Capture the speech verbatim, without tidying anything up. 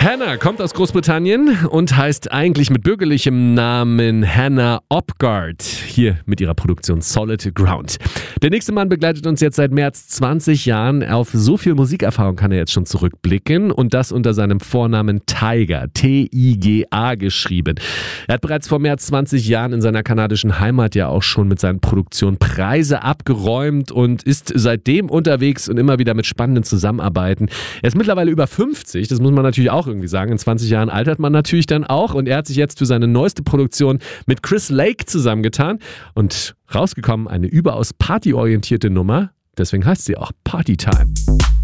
Hannah kommt aus Großbritannien und heißt eigentlich mit bürgerlichem Namen Hannah Opgard. Hier mit ihrer Produktion Solid Ground. Der nächste Mann begleitet uns jetzt seit mehr als zwanzig Jahren. Auf so viel Musikerfahrung kann er jetzt schon zurückblicken und das unter seinem Vornamen Tiger, T I G A geschrieben. Er hat bereits vor mehr als zwanzig Jahren in seiner kanadischen Heimat ja auch schon mit seinen Produktionen Preise abgeräumt und ist seitdem unterwegs und immer wieder mit spannenden Zusammenarbeiten. Er ist mittlerweile über fünfzig, das muss man natürlich auch irgendwie sagen. In zwanzig Jahren altert man natürlich dann auch und er hat sich jetzt für seine neueste Produktion mit Chris Lake zusammengetan und rausgekommen eine überaus partyorientierte Nummer. Deswegen heißt sie auch Party Time.